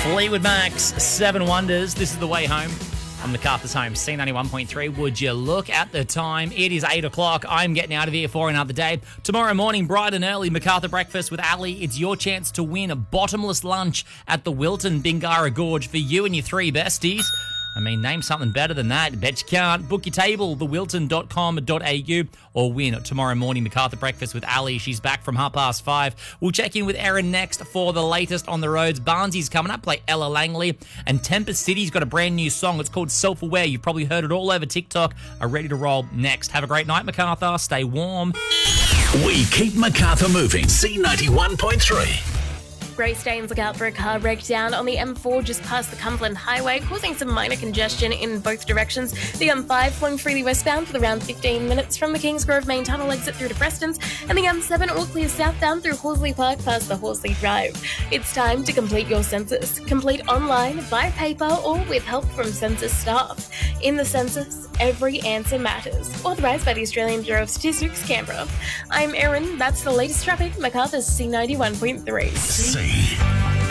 Fleetwood Mac's Seven Wonders. This is The Way Home on MacArthur's Home, C91.3. Would you look at the time? It is 8 o'clock. I'm getting out of here for another day. Tomorrow morning, bright and early, MacArthur Breakfast with Ali. It's your chance to win a bottomless lunch at the Wilton Bingara Gorge for you and your three besties. I mean, name something better than that. Bet you can't. Book your table, thewilton.com.au, or win tomorrow morning MacArthur Breakfast with Ali. She's back from 5:30. We'll check in with Erin next for the latest on the roads. Barnsley's coming up, play Ella Langley. And Tempest City's got a brand new song. It's called Self-Aware. You've probably heard it all over TikTok. Are ready to roll next. Have a great night, MacArthur. Stay warm. We keep MacArthur moving. C91.3. Grace Danes, look out for a car breakdown on the M4 just past the Cumberland Highway, causing some minor congestion in both directions. The M5 flowing freely westbound for around 15 minutes from the Kingsgrove main tunnel exit through to Preston's, and the M7 all clear southbound through Horsley Park past the Horsley Drive. It's time to complete your census. Complete online, by paper, or with help from census staff. In the census, every answer matters. Authorised by the Australian Bureau of Statistics, Canberra. I'm Erin. That's the latest traffic. MacArthur's C91.3.